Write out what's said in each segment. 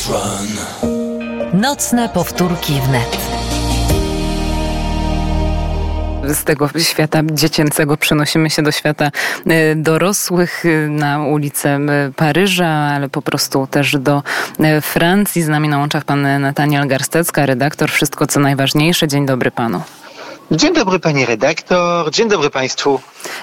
Nocne powtórki wnet. Z tego świata dziecięcego przenosimy się do świata dorosłych, na ulicę Paryża, ale po prostu też do Francji. Z nami na łączach pan Nataniel Garstecka, redaktor Wszystko co najważniejsze. Dzień dobry panu. Dzień dobry pani redaktor, dzień dobry państwu.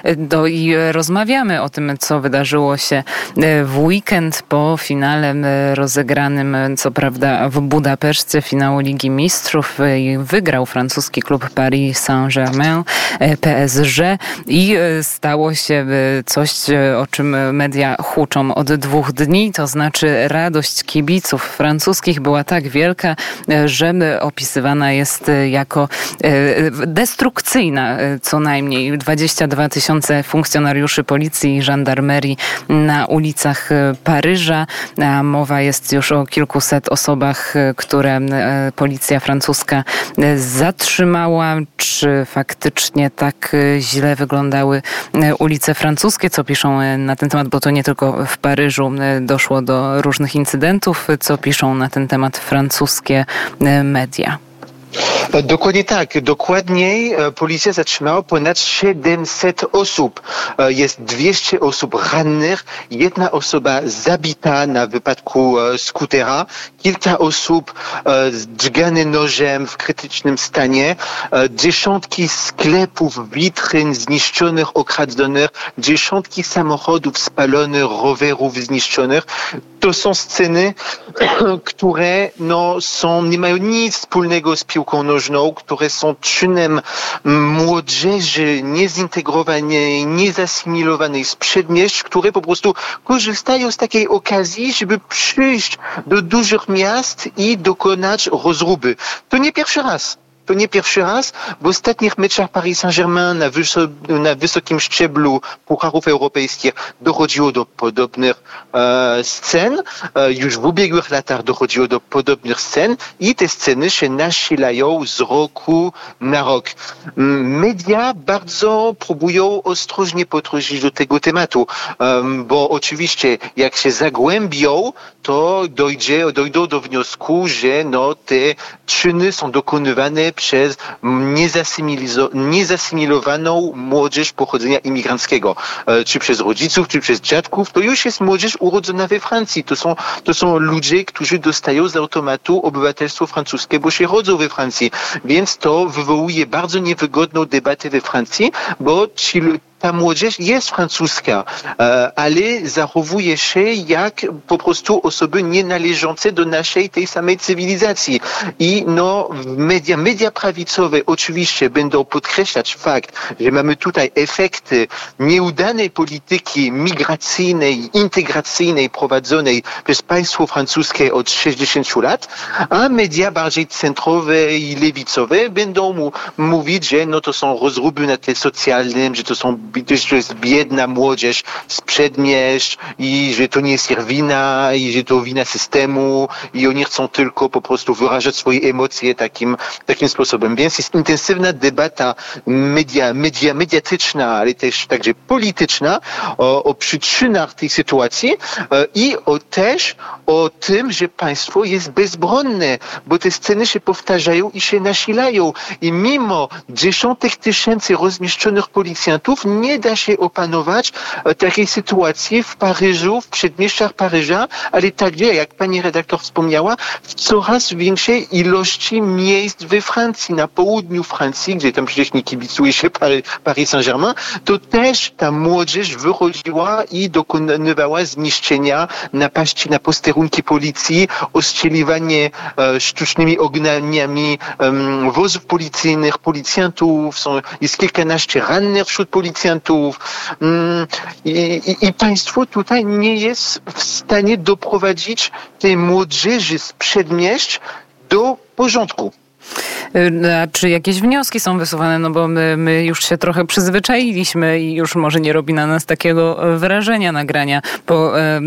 I rozmawiamy o tym, co wydarzyło się w weekend po finale rozegranym, co prawda w Budapeszcie, finału Ligi Mistrzów. Wygrał francuski klub Paris Saint-Germain, PSG, i stało się coś, o czym media huczą od 2 dni, to znaczy radość kibiców francuskich była tak wielka, że opisywana jest jako destrukcyjna. Co najmniej 22 000 funkcjonariuszy policji i żandarmerii na ulicach Paryża. Mowa jest już o kilkuset osobach, które policja francuska zatrzymała. Czy faktycznie tak źle wyglądały ulice francuskie? Co piszą na ten temat? Bo to nie tylko w Paryżu doszło do różnych incydentów. Co piszą na ten temat francuskie media? Dokładnie tak. Dokładniej policja zatrzymała ponad 700 osób. Jest 200 osób rannych, 1 osoba zabita na wypadku skutera, kilka osób zdźgane nożem w krytycznym stanie, dziesiątki sklepów, witryn zniszczonych, okradzionych, dziesiątki samochodów spalonych, rowerów zniszczonych. To są sceny, które nie mają nic wspólnego z piłką nożną, które są czynem młodzieży niezintegrowanej, niezasymilowanej z przedmieść, które po prostu korzystają z takiej okazji, żeby przyjść do dużych miast i dokonać rozruby. To nie pierwszy raz. W ostatnich meczach Paris Saint-Germain na wysokim szczeblu pucharów europejskich dochodziło do podobnych scen. Już w ubiegłych latach dochodziło do podobnych scen i te sceny się nasilają z roku na rok. Media bardzo próbują ostrożnie podchodzić do tego tematu, bo oczywiście jak się zagłębią, to dojdą do wniosku, że te czyny są dokonywane przez niezasymilowaną młodzież pochodzenia imigranckiego. Czy przez rodziców, czy przez dziadków. To już jest młodzież urodzona we Francji. To są ludzie, którzy dostają z automatu obywatelstwo francuskie, bo się rodzą we Francji. Więc to wywołuje bardzo niewygodną debatę we Francji, bo ta młodzież jest francuska, ale zachowuje się jak po prostu osoby nienależące do naszej tej samej cywilizacji. I media prawicowe oczywiście będą podkreślać fakt, że mamy tutaj efekty nieudanej polityki migracyjnej, integracyjnej prowadzonej przez państwo francuskie od 60 lat, a media bardziej centrowe i lewicowe będą mówić, że to są rozruby na tle socjalnym, że to jest biedna młodzież z przedmieść i że to nie jest ich wina i że to wina systemu i oni chcą tylko po prostu wyrażać swoje emocje takim sposobem. Więc jest intensywna debata mediatyczna, ale też także polityczna o przyczynach tej sytuacji i też o tym, że państwo jest bezbronne, bo te sceny się powtarzają i się nasilają. I mimo dziesiątek tysięcy rozmieszczonych policjantów nie da się opanować takiej sytuacji w Paryżu, w przedmieściach Paryża, ale także, jak pani redaktor wspomniała, w coraz większej ilości miejsc we Francji, na południu Francji, gdzie tam przecież nie kibicuje się Paris Saint-Germain, to też ta młodzież wychodziła i dokonywała zniszczenia, napaści na posterunki policji, ostrzeliwanie sztucznymi ogniami wozów policyjnych, policjantów, jest kilkanaście rannych wśród policjantów. I państwo tutaj nie jest w stanie doprowadzić tej młodzieży z przedmieść do porządku. A czy jakieś wnioski są wysuwane? Bo my już się trochę przyzwyczailiśmy i już może nie robi na nas takiego wrażenia nagrania po